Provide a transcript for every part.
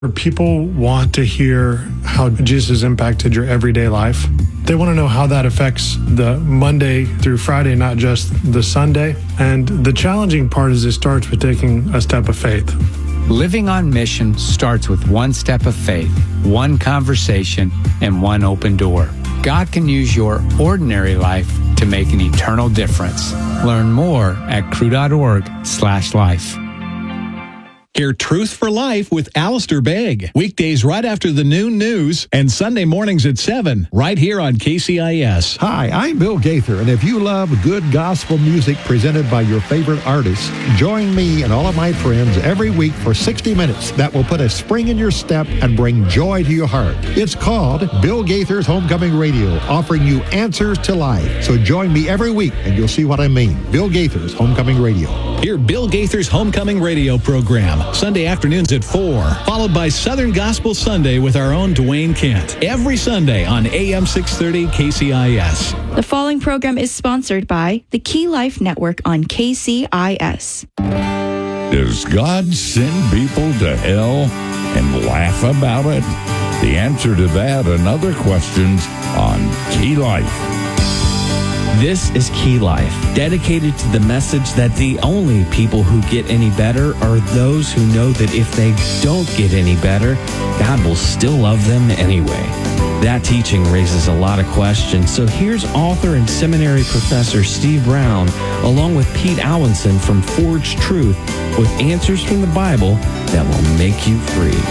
People want to hear how Jesus impacted your everyday life. They want to know how that affects the Monday through Friday, not just the Sunday. And the challenging part is it starts with taking a step of faith. Living on mission starts with one step of faith, one conversation, and one open door. God can use your ordinary life to make an eternal difference. Learn more at cru.org/life. Hear Truth for Life with Alistair Begg. Weekdays right after the noon news and Sunday mornings at 7, right here on KCIS. Hi, I'm Bill Gaither, and if you love good gospel music presented by your favorite artists, join me and all of my friends every week for 60 minutes that will put a spring in your step and bring joy to your heart. It's called Bill Gaither's Homecoming Radio, offering you answers to life. So join me every week, and you'll see what I mean. Bill Gaither's Homecoming Radio. Hear Bill Gaither's Homecoming Radio program, Sunday afternoons at 4, followed by Southern Gospel Sunday with our own Dwayne Kent, every Sunday on AM 630 KCIS. The following program is sponsored by the Key Life Network on KCIS. Does God send people to hell and laugh about it? The answer to that and other questions on Key Life. This is Key Life, dedicated to the message that the only people who get any better are those who know that if they don't get any better, God will still love them anyway. That teaching raises a lot of questions, so here's author and seminary professor Steve Brown, along with Pete Alwinson from Forged Truth, with answers from the Bible that will make you free.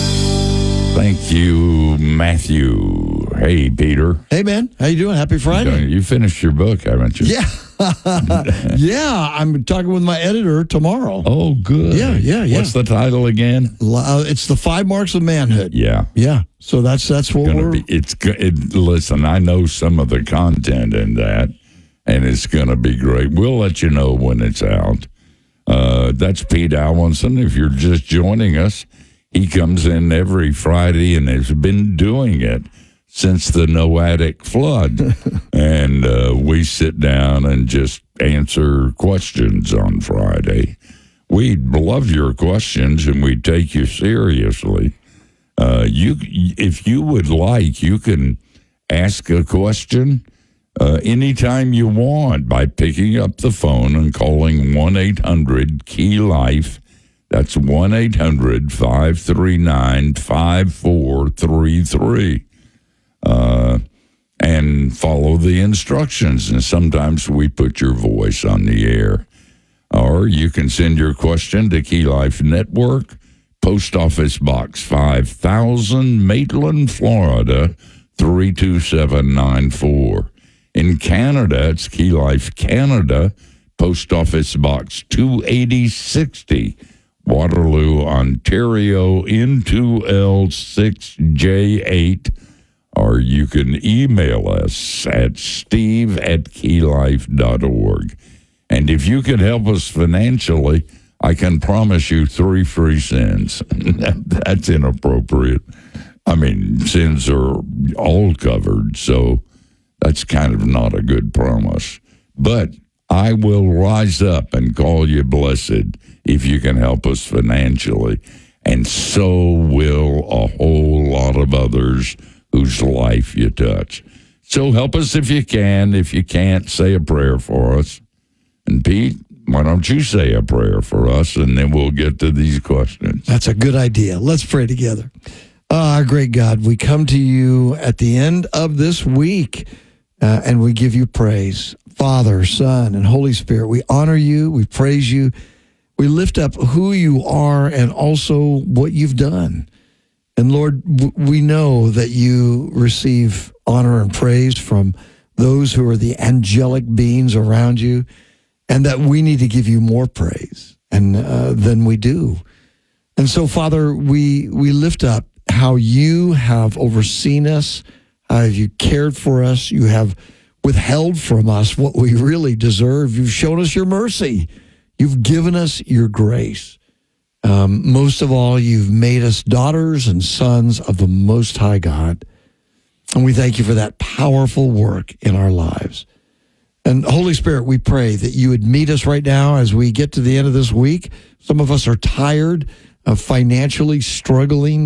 Thank you, Matthew. Hey, Peter. Hey, man. How you doing? Happy Friday. You finished your book, haven't you? Yeah. Yeah, I'm talking with my editor tomorrow. Oh, good. Yeah. What's the title again? It's the 5 Marks of Manhood. Yeah. So that's what we're... Listen, I know some of the content in that, and it's going to be great. We'll let you know when it's out. That's Pete Alwinson. If you're just joining us, he comes in every Friday and has been doing it since the Noahic flood. And we sit down and just answer questions on Friday. We love your questions and we take you seriously. If you would like, you can ask a question anytime you want by picking up the phone and calling 1-800-KEY-LIFE. That's 1-800-539-5433. And follow the instructions. And sometimes we put your voice on the air. Or you can send your question to Key Life Network, Post Office Box 5000, Maitland, Florida, 32794. In Canada, it's Key Life Canada, Post Office Box 28060, Waterloo, Ontario, N2L6J8, or you can email us at steve@keylife.org. And if you could help us financially, I can promise you 3 free sins. That's inappropriate. I mean, sins are all covered, so that's kind of not a good promise. But I will rise up and call you blessed if you can help us financially. And so will a whole lot of others whose life you touch. So help us if you can. If you can't, say a prayer for us. And Pete, why don't you say a prayer for us, and then we'll get to these questions. That's a good idea. Let's pray together. Our great God, we come to you at the end of this week, and we give you praise. Father, Son, and Holy Spirit, we honor you, we praise you, we lift up who you are and also what you've done. And Lord, we know that you receive honor and praise from those who are the angelic beings around you, and that we need to give you more praise than we do. And so, Father, we lift up how you have overseen us, how you cared for us, you have withheld from us what we really deserve. You've shown us your mercy. You've given us your grace. Most of all, you've made us daughters and sons of the Most High God. And we thank you for that powerful work in our lives. And Holy Spirit, we pray that you would meet us right now as we get to the end of this week. Some of us are tired. financially struggling